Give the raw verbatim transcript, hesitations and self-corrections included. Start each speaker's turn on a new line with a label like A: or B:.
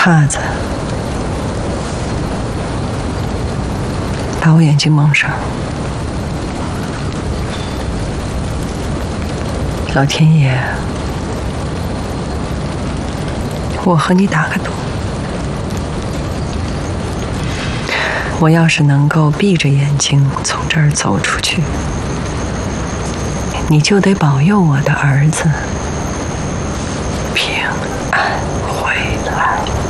A: 帕子，把我眼睛蒙上。老天爷，我和你打个赌，我要是能够闭着眼睛从这儿走出去，你就得保佑我的儿子平